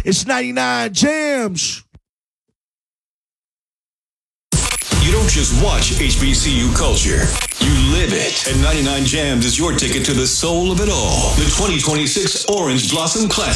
It's 99 Jams. You don't just watch HBCU culture. You live it. And 99 Jams is your ticket to the soul of it all. The 2026 Orange Blossom Classic.